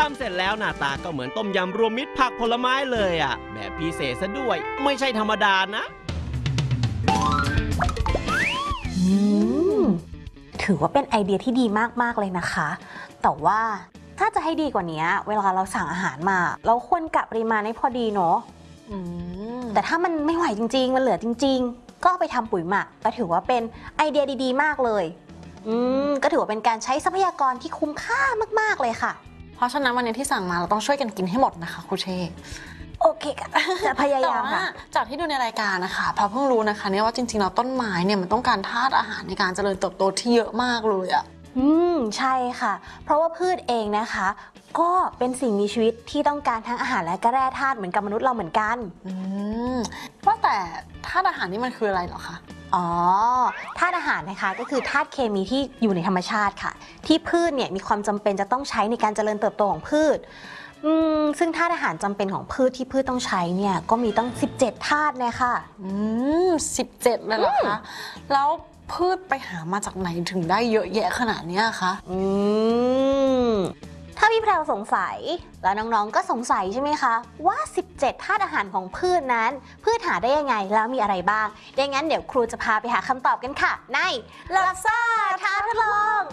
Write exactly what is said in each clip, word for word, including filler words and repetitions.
ำเสร็จแล้วหน้าตาก็เหมือนต้มยำรวมมิตรผักผลไม้เลยอ่ะแบบพิเศษซะด้วยไม่ใช่ธรรมดานะอืมถือว่าเป็นไอเดียที่ดีมากๆเลยนะคะแต่ว่าถ้าจะให้ดีกว่านี้เวลาเราสั่งอาหารมาเราควรกะปริมาณให้พอดีเนาะแต่ถ้ามันไม่ไหวจริงๆมันเหลือจริงๆก็ไปทำปุ๋ยหมักก็ถือว่าเป็นไอเดียดีๆมากเลยอืมก็ถือว่าเป็นการใช้ทรัพยากรที่คุ้มค่ามากๆเลยค่ะเพราะฉะนั้นวันนี้ที่สั่งมาเราต้องช่วยกันกินให้หมดนะคะครูเชโอเคค่ะจะพยายามค่ะจากที่ดูในรายการนะคะพอเพิ่งรู้นะคะเนี่ยว่าจริงๆเราต้นไม้เนี่ยมันต้องการธาตุอาหารในการเจริญเติบโตที่เยอะมากเลยอะอืมใช่ค่ะเพราะว่าพืชเองนะคะก็เป็นสิ่งมีชีวิตที่ต้องการทั้งอาหารและก็แร่ธาตุเหมือนกับมนุษย์เราเหมือนกันอืมว่าแต่ธาตุอาหารนี่มันคืออะไรเหรอคะอ๋อธาตุอาหารนะคะก็คือธาตุเคมีที่อยู่ในธรรมชาติค่ะที่พืชเนี่ยมีความจำเป็นจะต้องใช้ในการเจริญเติบโตของพืชอืมซึ่งธาตุอาหารจำเป็นของพืชที่พืชต้องใช้เนี่ยก็มีตั้งสิบเจ็ดธาตุเลยค่ะอืมสิบเจ็ดเลยเหรอคะแล้วพืชไปหามาจากไหนถึงได้เยอะแยะขนาดนี้คะอืมถ้าพี่แพรวสงสัยแล้วน้องๆก็สงสัยใช่ไหมคะว่าสิบเจ็ดธาตุอาหารของพืชนั้นพืชหาได้ยังไงแล้วมีอะไรบ้างดังนั้นเดี๋ยวครูจะพาไปหาคำตอบกันค่ะในลักซ่าท้าทดลอง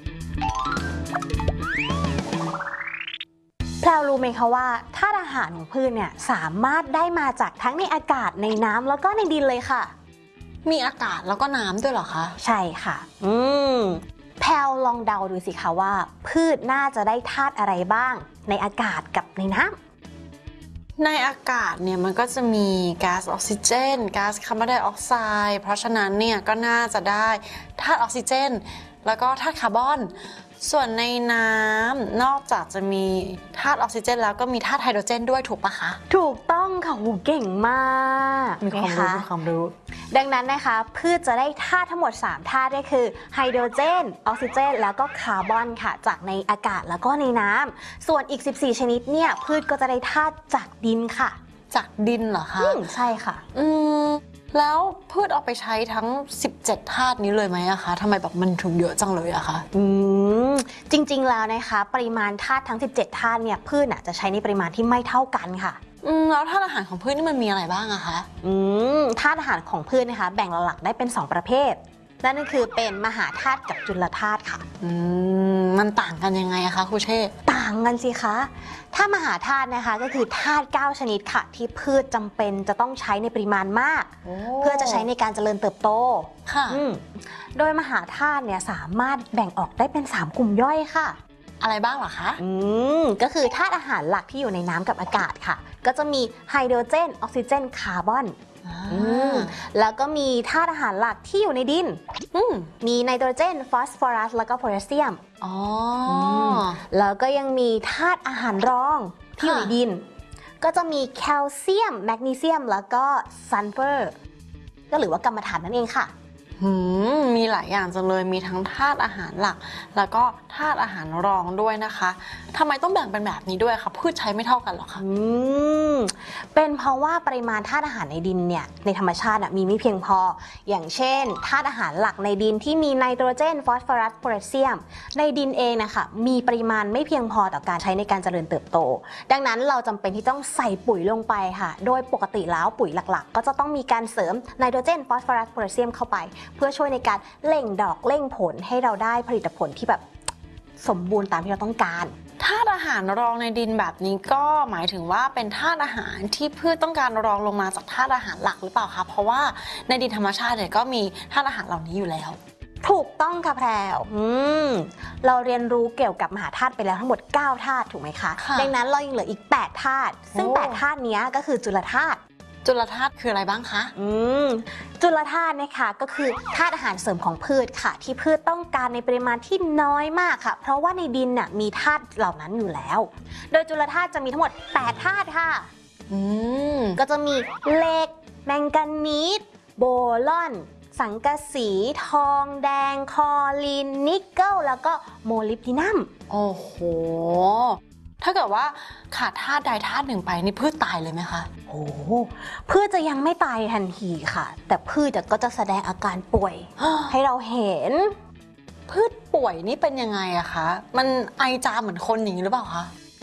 แพรวรู้ไหมคะว่าธาตุอาหารของพืชเนี่ยสามารถได้มาจากทั้งในอากาศในน้ำแล้วก็ในดินเลยค่ะมีอากาศแล้วก็น้ำด้วยเหรอคะใช่ค่ะอืมแพรวลองเดาดูสิคะว่าพืชน่าจะได้ธาตุอะไรบ้างในอากาศกับในน้ำในอากาศเนี่ยมันก็จะมีก๊าซออกซิเจนก๊าซคาร์บอนไดออกไซด์เพราะฉะนั้นเนี่ยก็น่าจะได้ธาตุออกซิเจนแล้วก็ธาตุคาร์บอนส่วนในน้ำนอกจากจะมีธาตุออกซิเจนแล้วก็มีธาตุไฮโดรเจนด้วยถูกปะคะถูกต้องค่ะหูเก่งมากมีความรู้มีความรู้ดังนั้นนะคะพืชจะได้ธาตุทั้งหมดสามธาตุก็คือไฮโดรเจนออกซิเจนแล้วก็คาร์บอนค่ะจากในอากาศแล้วก็ในน้ำส่วนอีกสิบสี่ชนิดเนี่ยพืชก็จะได้ธาตุจากดินค่ะจากดินเหรอคะใช่ค่ะอืมแล้วพืชเอาไปใช้ทั้งสิบเจ็ดธาตุนี้เลยไหมอะคะทำไมแบบมันถึงเยอะจังเลยอะคะอืมจริงๆแล้วนะคะปริมาณธาตุทั้งสิบเจ็ดธาตุเนี่ยพืชจะใช้ในปริมาณที่ไม่เท่ากันค่ะอืมแล้วธาตุอาหารของพืชนี่มันมีอะไรบ้างอะคะอืมธาตุอาหารของพืชนะคะแบ่งหลักๆได้เป็นสองประเภทนั่นก็คือเป็นมหาธาตุกับจุลธาตุค่ะอืมมันต่างกันยังไงอะคะครูเชษต่างกันสิคะถ้ามหาธาตุนะคะก็คือธาตุเก้าชนิดค่ะที่พืชจำเป็นจะต้องใช้ในปริมาณมากเพื่อจะใช้ในการเจริญเติบโตค่ะโดยมหาธาตุเนี่ยสามารถแบ่งออกได้เป็นสามกลุ่มย่อยค่ะอะไรบ้างเหรอคะอืมก็คือธาตุอาหารหลักที่อยู่ในน้ำกับอากาศค่ะก็จะมีไฮโดรเจนออกซิเจนคาร์บอนแล้วก็มีธาตุอาหารหลักที่อยู่ในดินมีไนโตรเจนฟอสฟอรัสแล้วก็โพแทสเซียมอ๋อแล้วก็ยังมีธาตุอาหารรองที่อยู่ในดินก็จะมีแคลเซียมแมกนีเซียมแล้วก็ซัลเฟอร์ก็หรือว่ากรรมฐานนั่นเองค่ะหืมมีหลายอย่างจังเลยมีทั้งธาตุอาหารหลักแล้วก็ธาตุอาหารรองด้วยนะคะทำไมต้องแบ่งเป็นแบบนี้ด้วยคะพืชใช้ไม่เท่ากันหรอคะอืมเป็นเพราะว่าปริมาณธาตุอาหารในดินเนี่ยในธรรมชาติมีไม่เพียงพออย่างเช่นธาตุอาหารหลักในดินที่มีไนโตรเจนฟอสฟอรัสโพแทสเซียมในดินเองนะคะมีปริมาณไม่เพียงพอต่อการใช้ในการเจริญเติบโตดังนั้นเราจำเป็นที่ต้องใส่ปุ๋ยลงไปค่ะโดยปกติแล้วปุ๋ยหลักๆก็จะต้องมีการเสริมไนโตรเจนฟอสฟอรัสโพแทสเซียมเข้าไปเพื่อช่วยในการเร่งดอกเร่งผลให้เราได้ผลิตผลที่แบบสมบูรณ์ตามที่เราต้องการธาตุอาหารรองในดินแบบนี้ก็หมายถึงว่าเป็นธาตุอาหารที่พืชต้องการรองลงมาจากธาตุอาหารหลักหรือเปล่าคะเพราะว่าในดินธรรมชาติเนี่ยก็มีธาตุอาหารเหล่านี้อยู่แล้วถูกต้องค่ะแพรวอืมเราเรียนรู้เกี่ยวกับมหาธาตุไปแล้วทั้งหมดเก้าธาตุถูกไหมคะดังนั้นเรายังเหลืออีกแปดธาตุซึ่งแปดธาตุนี้ก็คือจุลธาตุจุลธาตุคืออะไรบ้างคะอืมจุลธาตุนะคะก็คือธาตุอาหารเสริมของพืชค่ะที่พืชต้องการในปริมาณที่น้อยมากค่ะเพราะว่าในดินน่ะมีธาตุเหล่านั้นอยู่แล้วโดยจุลธาตุจะมีทั้งหมดแปดธาตุค่ะอืมก็จะมีเหล็กแมงกานีสโบรอนสังกะสีทองแดงคอลินนิกเกิลแล้วก็โมลิบดินัมโอ้โหถ้าเกิดว่าขาดธาตุใดธาตุหนึ่งไปนี่พืชตายเลยไหมคะโอ้พืชจะยังไม่ตายทันทีค่ะแต่พืชก็จะแสดงอาการป่วย ให้เราเห็นพืชป่วยนี่เป็นยังไงอะคะมันไอจามเหมือนคนอย่างนี้หรือเปล่าคะ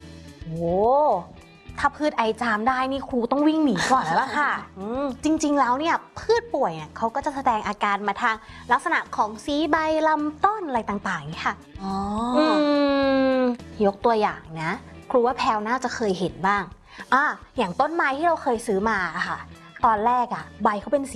โอ้ถ้าพืชไอจามได้นี่ครูต้องวิ่งหนีก่อนแล้วล่ะค่ะอืมจริงๆแล้วเนี่ยพืชป่วยเนี่ยเขาก็จะแสดงอาการมาทางลักษณะของสีใบลำต้นอะไรต่างๆอย่างนี้ค่ะอ๋ออืมยกตัวอย่างนะ ครูว่าแพลวน่าจะเคยเห็นบ้างอ่ะอย่างต้นไม้ที่เราเคยซื้อมาอะค่ะ ตอนแรกอะใบเขาเป็น